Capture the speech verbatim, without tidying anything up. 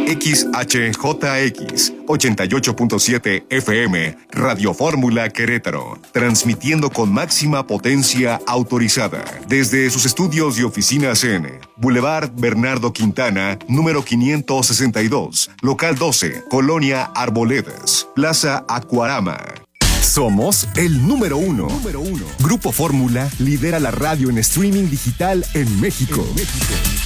X H J X ochenta y ocho punto siete F M, Radio Fórmula Querétaro, transmitiendo con máxima potencia autorizada desde sus estudios y oficinas en Boulevard Bernardo Quintana, número quinientos sesenta y dos, local doce, Colonia Arboledas, Plaza Acuarama. Somos el número uno. número uno. Grupo Fórmula lidera la radio en streaming digital en México. En México.